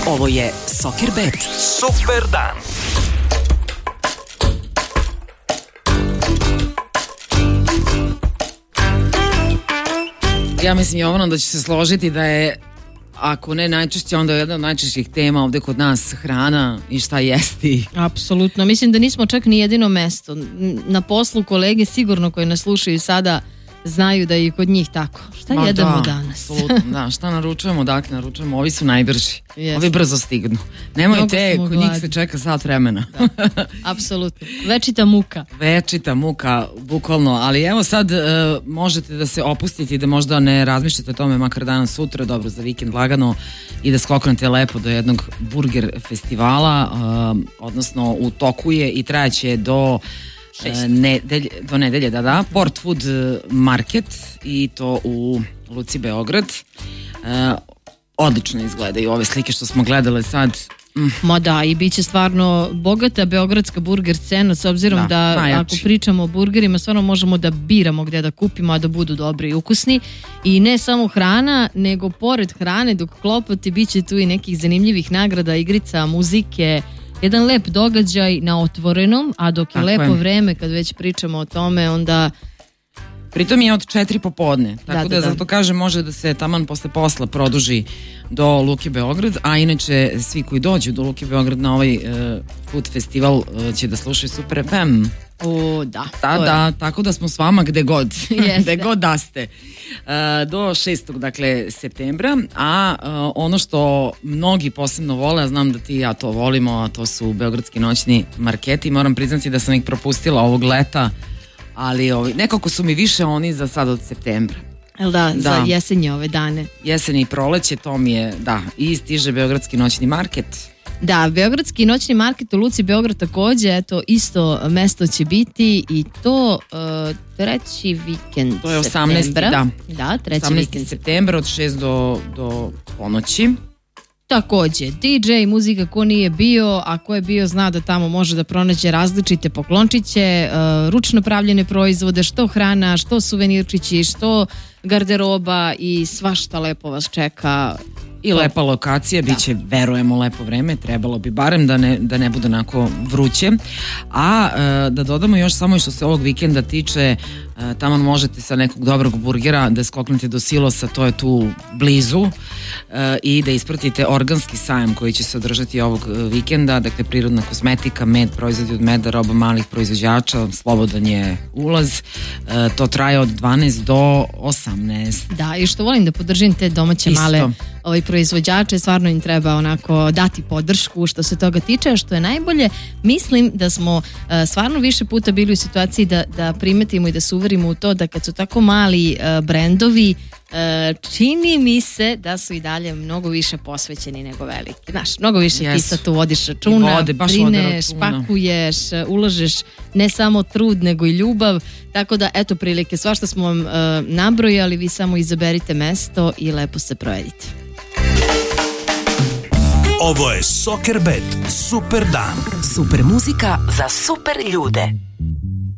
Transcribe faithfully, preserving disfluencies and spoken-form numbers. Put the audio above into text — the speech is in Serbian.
Ovo je Soccer Bet. Super dan. Ja mislim, Jovano, da će se složiti da je, ako ne najčešće, onda je jedna od najčešćih tema ovde kod nas hrana i šta jesti. Apsolutno. Mislim da nismo čak ni jedino mesto. Na poslu kolege sigurno koji nas slušaju sada znaju da je i kod njih tako. Šta Ma jedemo da, danas? Apsolutno, da. Šta naručujemo, dakle naručujemo. Ovi su najbrži. Jeste. Ovi brzo stignu. Nemoj Mnogo te, kod gladni. njih se čeka sat vremena. Da. Apsolutno. Večita muka. Večita muka, bukvalno. Ali evo sad uh, možete da se opustite i da možda ne razmišljate o tome makar danas sutra, dobro za vikend lagano, i da skoknete lepo do jednog burger festivala, uh, odnosno u toku je i trajaće do Nedelje, do nedelje, da da, Port Food Market, i to u Luci Beograd. E, odlično izgledaju ove slike što smo gledale sad. Mm. Ma da, i bit će stvarno bogata beogradska burger scena, s obzirom da, da ako pričamo o burgerima, stvarno možemo da biramo gde da kupimo, a da budu dobri i ukusni. I ne samo hrana, nego pored hrane, dok klopoti, bit će tu i nekih zanimljivih nagrada, igrica, muzike, jedan lep događaj na otvorenom, a dok je tako lepo je. Vreme, kad već pričamo o tome, onda... Pritom je od četiri popodne, tako da, da, da zato kažem, može da se taman posle posla produži do Luke Beograd, a inače svi koji dođu do Luke Beograd na ovaj uh, food festival uh, će da slušaju Super F M. O, da. Da, da, tako da smo s vama gde god, gde god da ste. Uh, do šestog dakle, septembra, a uh, ono što mnogi posebno vole, a znam da ti i ja to volimo, a to su beogradski noćni marketi. Moram priznati da sam ih propustila ovog leta, ali ovi, nekako su mi više oni za sad od septembra. Jel da, da, za jesenje ove dane. Jesenje i proleće, to mi je, da, i stiže beogradski noćni market. Da, beogradski noćni market u Luci Beograd takođe, eto, isto mesto će biti, i to uh, treći vikend To je osamnaesti da. Da, treći osamnaesti vikend septembra od šest do, do ponoći. Takođe, D J, muzika, ko nije bio, a ko je bio zna da tamo može da pronađe različite poklončiće, uh, ručno pravljene proizvode, što hrana, što suvenirčići, što garderoba i svašta lepo vas čeka. I lepa lokacija, bit će, verujemo, lepo vreme, trebalo bi barem da ne, da ne bude onako vruće. A e, da dodamo još samo što se ovog vikenda tiče, e, tamo možete sa nekog dobrog burgera da skoknete do Silosa, to je tu blizu, e, i da ispratite organski sajam koji će se održati ovog vikenda, dakle prirodna kozmetika, med, proizvodi od meda, roba malih proizvođača, slobodan je ulaz, e, to traje od dvanaest do osamnaest. Da, i što volim da podržim te domaće Isto. male ovaj proizvođače, stvarno im treba onako dati podršku što se toga tiče, što je najbolje. Mislim da smo uh, stvarno više puta bili u situaciji da, da primetimo i da se uverimo u to da kad su tako mali uh, brendovi, uh, čini mi se da su i dalje mnogo više posvećeni nego veliki. Znaš, mnogo više yes. ti sad tu vodiš računa, vode, baš brineš, pakuješ, ulažeš ne samo trud nego i ljubav, tako da eto prilike, svašta smo vam uh, nabrojali, vi samo izaberite mesto i lepo se provedite. Ovo je Soccer Bet. Super dan. Super muzika za super ljude.